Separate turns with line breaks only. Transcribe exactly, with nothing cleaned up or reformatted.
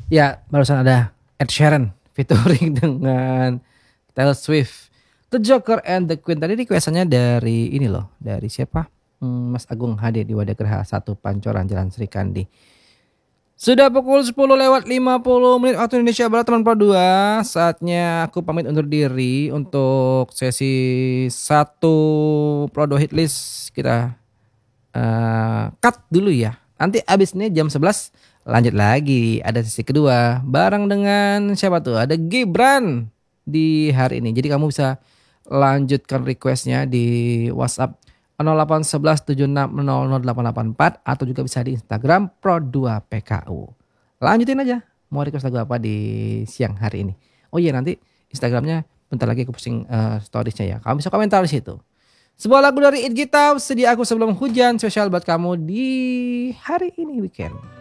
Ya, barusan ada Ed Sheeran featuring dengan Taylor Swift. The Joker and the Queen. Tadi request-nya dari ini loh, dari siapa? Hmm, Mas Agung hadir di Wadah Geraha satu Pancoran Jalan Sri Kandi. Sudah pukul sepuluh lewat lima puluh menit waktu Indonesia Barat teman Pro dua. Saatnya aku pamit undur diri untuk sesi satu Pro dua Hit List. Kita uh, cut dulu ya. Nanti abis ini jam sebelas lanjut lagi. Ada sesi kedua bareng dengan siapa tuh? Ada Gibran di hari ini. Jadi kamu bisa lanjutkan requestnya di WhatsApp nol delapan satu satu tujuh enam nol nol delapan delapan empat atau juga bisa di Instagram Pro dua P K U. Lanjutin aja mau request lagu apa di siang hari ini. Oh iya, nanti Instagramnya bentar lagi aku posting uh, storiesnya ya. Kamu bisa komentar di situ. Sebuah lagu dari It Gita, sedia aku sebelum hujan spesial buat kamu di hari ini weekend.